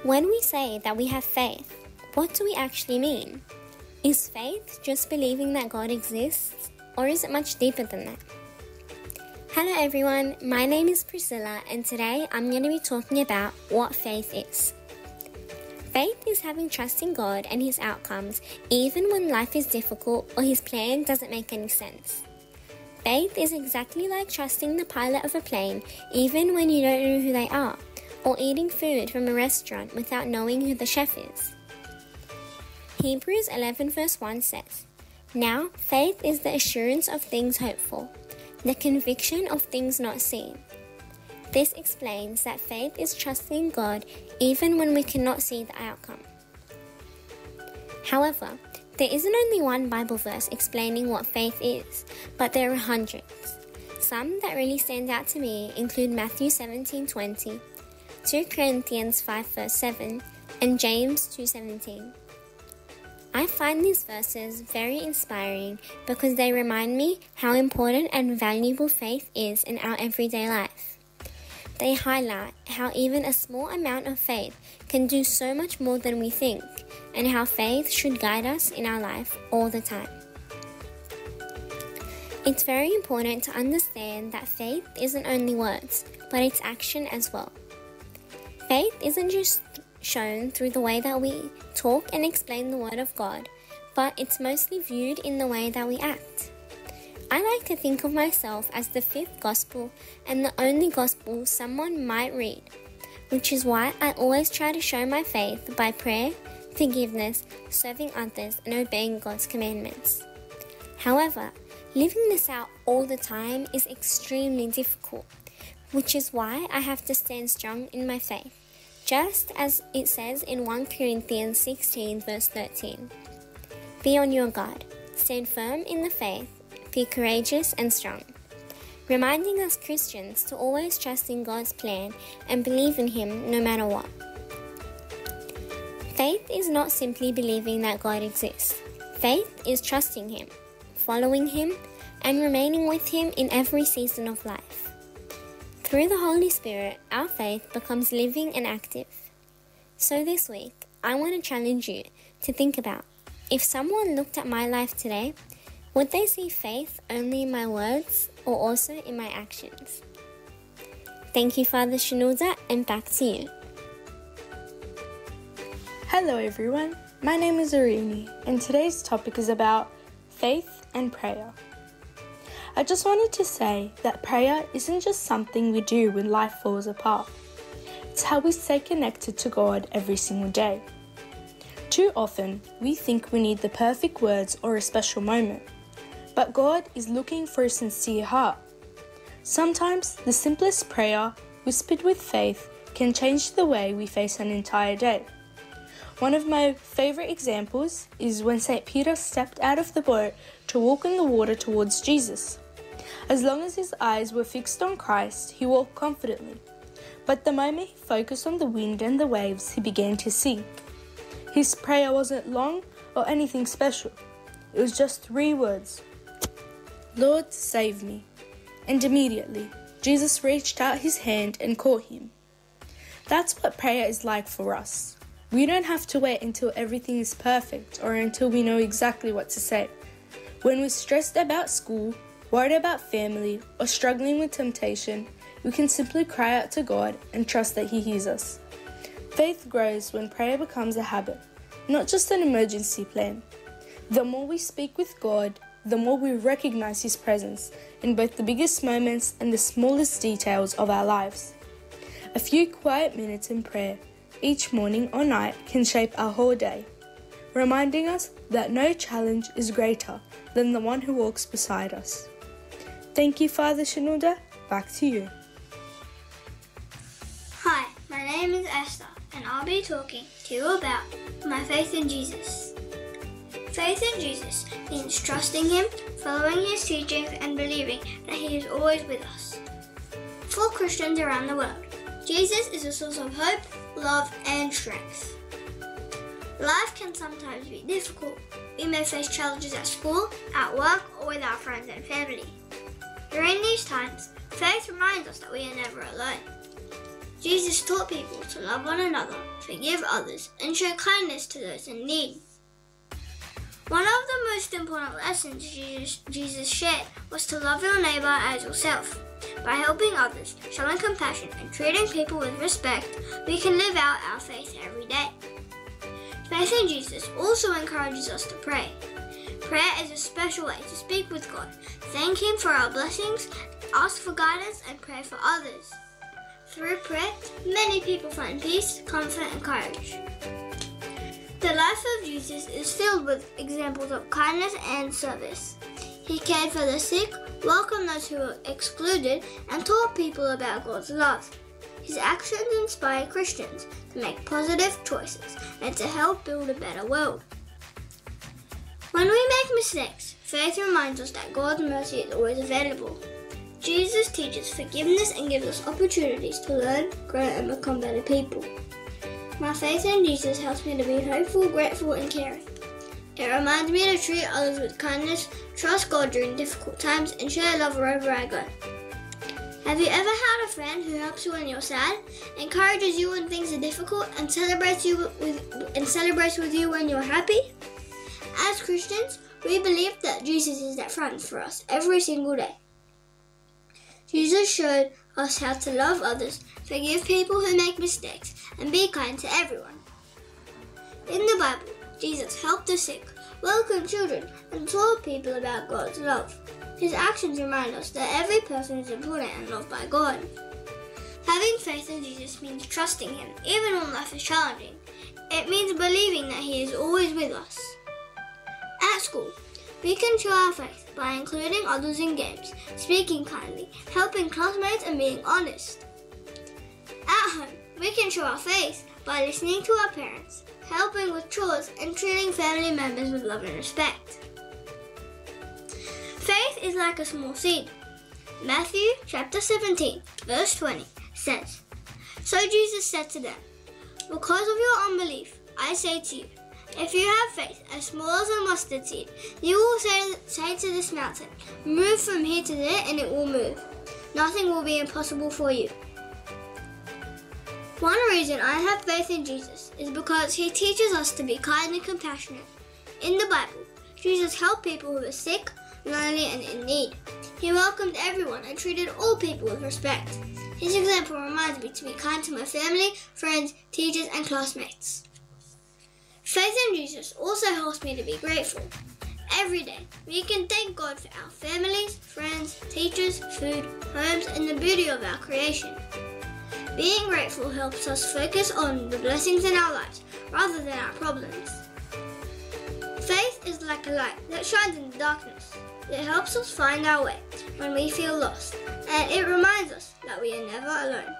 When we say that we have faith, what do we actually mean? Is faith just believing that God exists, or is it much deeper than that? Hello everyone, my name is Priscilla and today I'm going to be talking about what faith is. Faith is having trust in God and His outcomes even when life is difficult or His plan doesn't make any sense. Faith is exactly like trusting the pilot of a plane even when you don't know who they are, or eating food from a restaurant without knowing who the chef is. Hebrews 11 verse 1 says, "Now faith is the assurance of things hoped for, the conviction of things not seen." This explains that faith is trusting God even when we cannot see the outcome. However, there isn't only one Bible verse explaining what faith is, but there are hundreds. Some that really stand out to me include Matthew 17:20, 2 Corinthians 5 verse 7, and James 2:17. I find these verses very inspiring because they remind me how important and valuable faith is in our everyday life. They highlight how even a small amount of faith can do so much more than we think, and how faith should guide us in our life all the time. It's very important to understand that faith isn't only words, but it's action as well. Faith isn't just shown through the way that we talk and explain the Word of God, but it's mostly viewed in the way that we act. I like to think of myself as the fifth gospel and the only gospel someone might read, which is why I always try to show my faith by prayer, forgiveness, serving others, and obeying God's commandments. However, living this out all the time is extremely difficult, which is why I have to stand strong in my faith. Just as it says in 1 Corinthians 16 verse 13. Be on your guard, stand firm in the faith, be courageous and strong. Reminding us Christians to always trust in God's plan and believe in Him no matter what. Faith is not simply believing that God exists. Faith is trusting Him, following Him, and remaining with Him in every season of life. Through the Holy Spirit, our faith becomes living and active. So this week, I want to challenge you to think about, if someone looked at my life today, would they see faith only in my words or also in my actions? Thank you, Father Shenouda, and back to you. Hello everyone, my name is Arini, and today's topic is about faith and prayer. I just wanted to say that prayer isn't just something we do when life falls apart. It's how we stay connected to God every single day. Too often, we think we need the perfect words or a special moment, but God is looking for a sincere heart. Sometimes, the simplest prayer, whispered with faith, can change the way we face an entire day. One of my favourite examples is when St. Peter stepped out of the boat to walk in the water towards Jesus. As long as his eyes were fixed on Christ, he walked confidently. But the moment he focused on the wind and the waves, he began to sink. His prayer wasn't long or anything special. It was just 3 words. Lord, save me. And immediately, Jesus reached out his hand and caught him. That's what prayer is like for us. We don't have to wait until everything is perfect or until we know exactly what to say. When we're stressed about school, worried about family, or struggling with temptation, we can simply cry out to God and trust that He hears us. Faith grows when prayer becomes a habit, not just an emergency plan. The more we speak with God, the more we recognize His presence in both the biggest moments and the smallest details of our lives. A few quiet minutes in prayer each morning or night can shape our whole day, reminding us that no challenge is greater than the one who walks beside us. Thank you, Father Shenouda. Back to you. Hi, my name is Esther, and I'll be talking to you about my faith in Jesus. Faith in Jesus means trusting Him, following His teachings, and believing that He is always with us. For Christians around the world, Jesus is a source of hope, love, and strength. Life can sometimes be difficult. We may face challenges at school, at work, or with our friends and family. During these times, faith reminds us that we are never alone. Jesus taught people to love one another, forgive others, and show kindness to those in need. One of the most important lessons Jesus shared was to love your neighbor as yourself. By helping others, showing compassion, and treating people with respect, we can live out our faith every day. Faith in Jesus also encourages us to pray. Prayer is a special way to speak with God, thank Him for our blessings, ask for guidance, and pray for others. Through prayer, many people find peace, comfort, and courage. The life of Jesus is filled with examples of kindness and service. He cared for the sick, welcomed those who were excluded, and taught people about God's love. His actions inspire Christians to make positive choices and to help build a better world. When we make mistakes, faith reminds us that God's mercy is always available. Jesus teaches forgiveness and gives us opportunities to learn, grow, and become better people. My faith in Jesus helps me to be hopeful, grateful, and caring. It reminds me to treat others with kindness, trust God during difficult times, and share love wherever I go. Have you ever had a friend who helps you when you're sad, encourages you when things are difficult, and celebrates with you when you're happy? As Christians, we believe that Jesus is that friend for us every single day. Jesus showed us how to love others, forgive people who make mistakes, and be kind to everyone. In the Bible, Jesus helped the sick, welcomed children, and taught people about God's love. His actions remind us that every person is important and loved by God. Having faith in Jesus means trusting Him, even when life is challenging. It means believing that He is always with us. At school, we can show our faith by including others in games, speaking kindly, helping classmates, and being honest. At home, we can show our faith by listening to our parents, helping with chores, and treating family members with love and respect. Faith is like a small seed. Matthew chapter 17, verse 20 says, "So Jesus said to them, 'Because of your unbelief, I say to you, if you have faith as small as a mustard seed, you will say to this mountain, move from here to there, and it will move. Nothing will be impossible for you.'" One reason I have faith in Jesus is because He teaches us to be kind and compassionate. In the Bible, Jesus helped people who were sick, lonely, and in need. He welcomed everyone and treated all people with respect. His example reminds me to be kind to my family, friends, teachers, and classmates. Faith in Jesus also helps me to be grateful. Every day, we can thank God for our families, friends, teachers, food, homes, and the beauty of our creation. Being grateful helps us focus on the blessings in our lives rather than our problems. Faith is like a light that shines in the darkness. It helps us find our way when we feel lost, and it reminds us that we are never alone.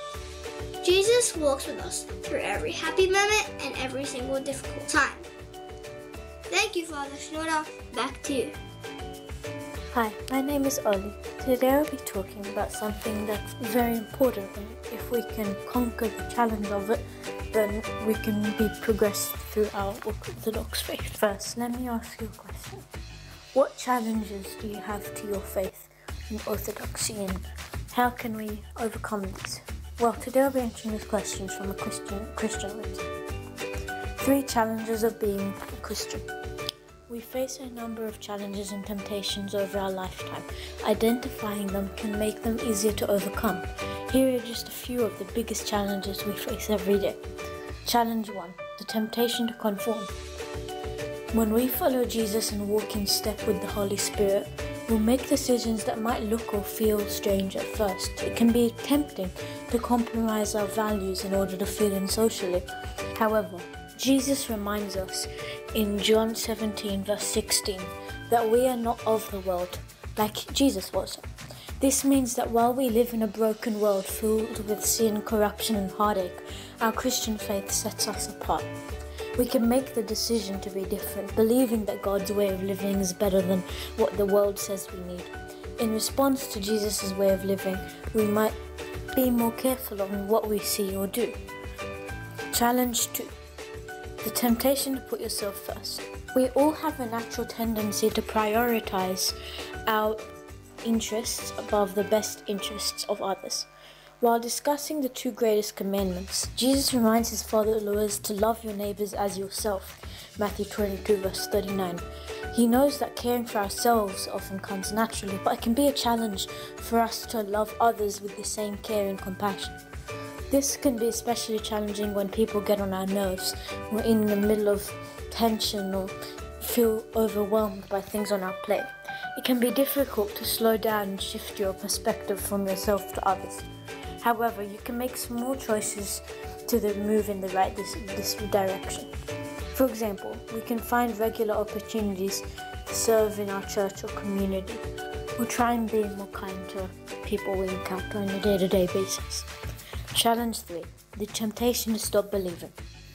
Jesus walks with us through every happy moment and every single difficult time. Thank you, Father Schnoder. Back to you. Hi, my name is Ollie. Today I'll be talking about something that's very important, and if we can conquer the challenge of it, then we can be progressed through our Orthodox faith. First, let me ask you a question. What challenges do you have to your faith in Orthodoxy, and how can we overcome these? Well, today I'll be answering these questions from a Christian lens. 3 challenges of being a Christian. We face a number of challenges and temptations over our lifetime. Identifying them can make them easier to overcome. Here are just a few of the biggest challenges we face every day. Challenge 1. The temptation to conform. When we follow Jesus and walk in step with the Holy Spirit, we'll make decisions that might look or feel strange at first. It can be tempting to compromise our values in order to fit in socially. However, Jesus reminds us in John 17 verse 16 that we are not of the world like Jesus was. This means that while we live in a broken world filled with sin, corruption, and heartache, our Christian faith sets us apart. We can make the decision to be different, believing that God's way of living is better than what the world says we need. In response to Jesus' way of living, we might be more careful on what we see or do. Challenge 2. The temptation to put yourself first. We all have a natural tendency to prioritize our interests above the best interests of others. While discussing the two greatest commandments, Jesus reminds his followers to love your neighbors as yourself, Matthew 22 verse 39. He knows that caring for ourselves often comes naturally, but it can be a challenge for us to love others with the same care and compassion. This can be especially challenging when people get on our nerves, we're in the middle of tension or feel overwhelmed by things on our plate. It can be difficult to slow down and shift your perspective from yourself to others. However, you can make small choices to move in the right this direction. For example, we can find regular opportunities to serve in our church or community, or try and be more kind to people we encounter on a day-to-day basis. Challenge 3. The temptation to stop believing.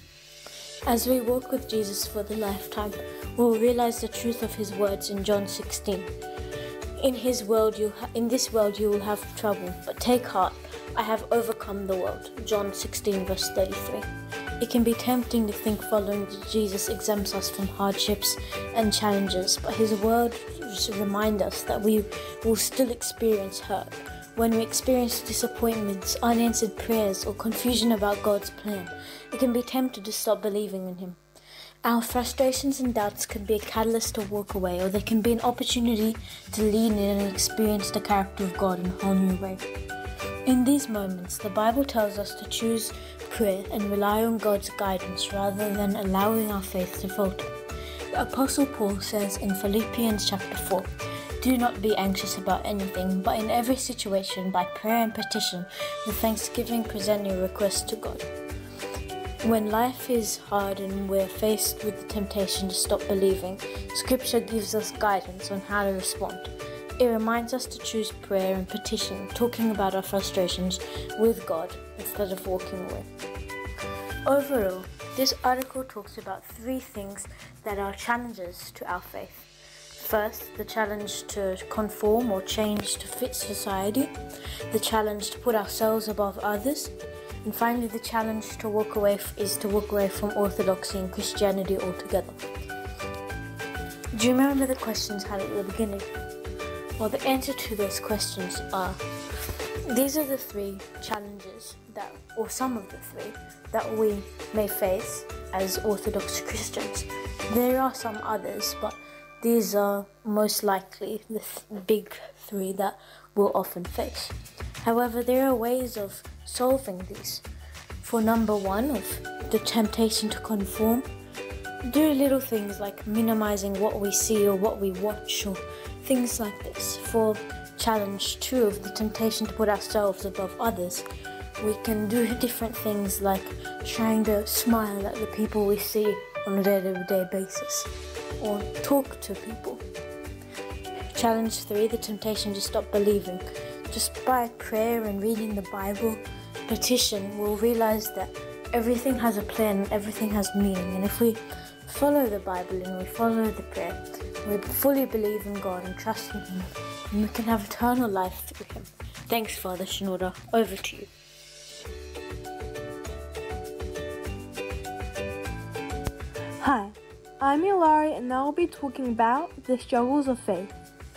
As we walk with Jesus for the lifetime, we'll realize the truth of his words in John 16. In this world you will have trouble, but take heart, I have overcome the world. John 16 verse 33. It can be tempting to think following Jesus exempts us from hardships and challenges, but his words remind us that we will still experience hurt. When we experience disappointments, unanswered prayers, or confusion about God's plan, it can be tempted to stop believing in him. Our frustrations and doubts can be a catalyst to walk away, or they can be an opportunity to lean in and experience the character of God in a whole new way. In these moments, the Bible tells us to choose prayer and rely on God's guidance rather than allowing our faith to falter. The Apostle Paul says in Philippians chapter 4, do not be anxious about anything, but in every situation, by prayer and petition, with thanksgiving present your requests to God. When life is hard and we're faced with the temptation to stop believing, Scripture gives us guidance on how to respond. It reminds us to choose prayer and petition, talking about our frustrations with God instead of walking away. Overall, this article talks about 3 things that are challenges to our faith. First, the challenge to conform or change to fit society, the challenge to put ourselves above others, and finally the challenge to walk away from orthodoxy and Christianity altogether. Do you remember the questions had at the beginning? Well, the answer to those questions are, these are the 3 challenges or some of the 3 that we may face as Orthodox Christians. There are some others, but these are most likely the big 3 that we'll often face. However, there are ways of solving these. For number 1, of the temptation to conform, do little things like minimizing what we see or what we watch or things like this. For challenge 2, of the temptation to put ourselves above others, we can do different things like trying to smile at the people we see on a day-to-day basis, or talk to people. Challenge 3, the temptation to stop believing. Just by prayer and reading the Bible, petition, we'll realize that everything has a plan, everything has meaning, and if we follow the Bible and we follow the prayer, we fully believe in God and trust in him, and we can have eternal life through him. Thanks, Father Shinoda. Over to you. Hi, I'm Ilari and I will be talking about the struggles of faith.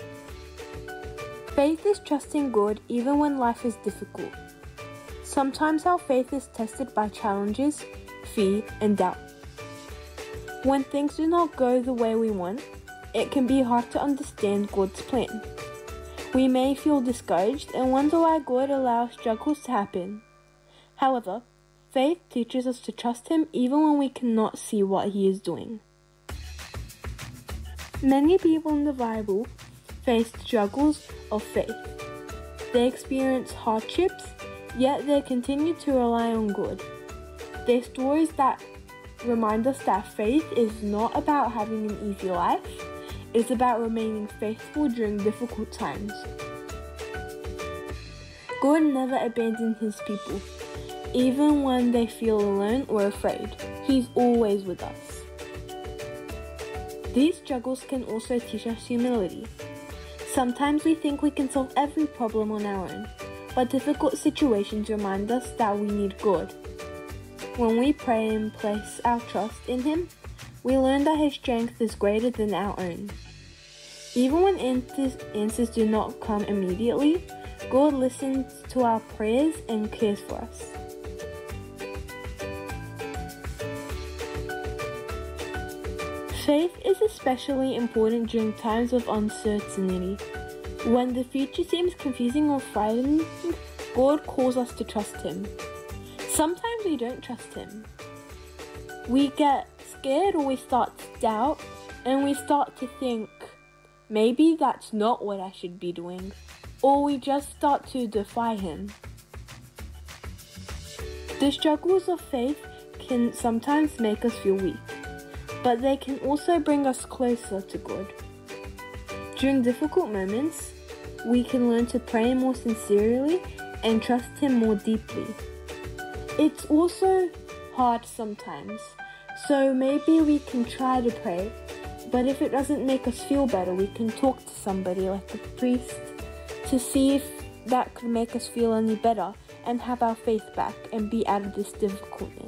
Faith is trusting God even when life is difficult. Sometimes our faith is tested by challenges, fear, and doubt. When things do not go the way we want, it can be hard to understand God's plan. We may feel discouraged and wonder why God allows struggles to happen. However, faith teaches us to trust him even when we cannot see what he is doing. Many people in the Bible faced struggles of faith. They experienced hardships, yet they continued to rely on God. They're stories that remind us that faith is not about having an easy life, it's about remaining faithful during difficult times. God never abandons his people, even when they feel alone or afraid. He's always with us. These struggles can also teach us humility. Sometimes we think we can solve every problem on our own, but difficult situations remind us that we need God. When we pray and place our trust in him, we learn that his strength is greater than our own. Even when answers do not come immediately, God listens to our prayers and cares for us. Faith is especially important during times of uncertainty. When the future seems confusing or frightening, God calls us to trust Him. Sometimes we don't trust Him. We get scared or we start to doubt and we start to think, maybe that's not what I should be doing. Or we just start to defy Him. The struggles of faith can sometimes make us feel weak, but they can also bring us closer to God. During difficult moments, we can learn to pray more sincerely and trust Him more deeply. It's also hard sometimes, so maybe we can try to pray, but if it doesn't make us feel better, we can talk to somebody like a priest to see if that could make us feel any better and have our faith back and be out of this difficultness.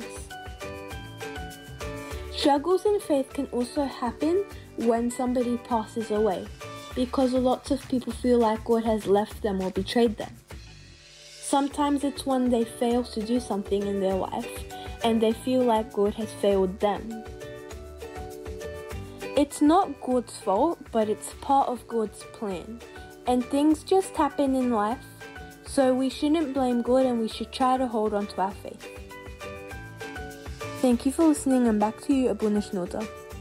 Struggles in faith can also happen when somebody passes away, because lots of people feel like God has left them or betrayed them. Sometimes it's when they fail to do something in their life and they feel like God has failed them. It's not God's fault, but it's part of God's plan. And things just happen in life, so we shouldn't blame God and we should try to hold on to our faith. Thank you for listening, and back to you, Abuna Shnota.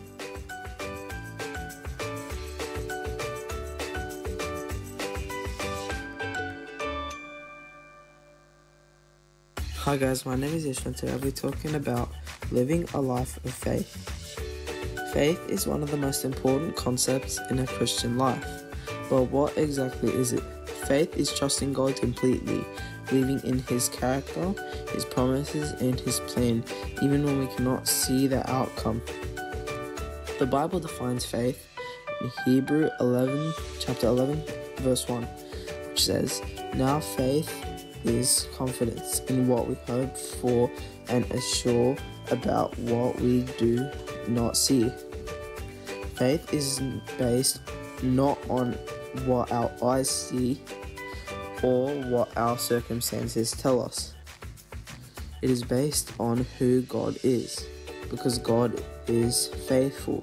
Hi guys, my name is Ish and today I'll be talking about living a life of faith. Faith is one of the most important concepts in a Christian life. But what exactly is it? Faith is trusting God completely, believing in His character, His promises, and His plan, even when we cannot see the outcome. The Bible defines faith in Hebrews chapter 11, verse 1, which says, "Now faith is confidence in what we hope for and assure about what we do not see." Faith is based not on what our eyes see or what our circumstances tell us. It is based on who God is, because God is faithful.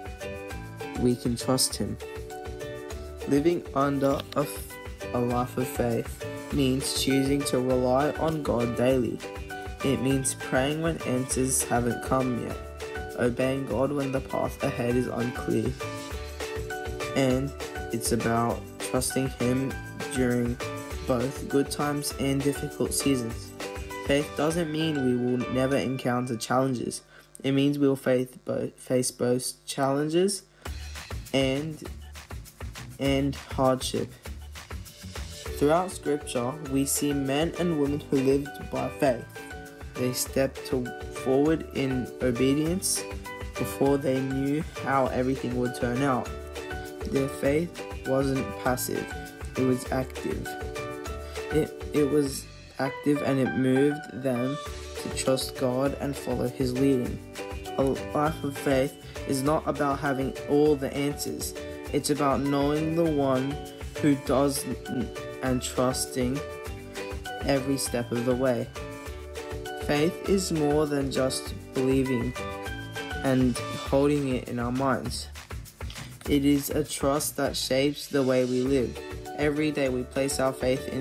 We can trust Him. Living under a life of faith means choosing to rely on God daily. It means praying when answers haven't come yet, obeying God when the path ahead is unclear, and it's about trusting Him during both good times and difficult seasons. Faith doesn't mean we will never encounter challenges. It means we will face both challenges and hardship. Throughout Scripture, we see men and women who lived by faith. They stepped forward in obedience before they knew how everything would turn out. Their faith wasn't passive, it was active. It was active and it moved them to trust God and follow His leading. A life of faith is not about having all the answers. It's about knowing the one who does and trusting every step of the way. Faith is more than just believing and holding it in our minds. It is a trust that shapes the way we live. Every day we place our faith in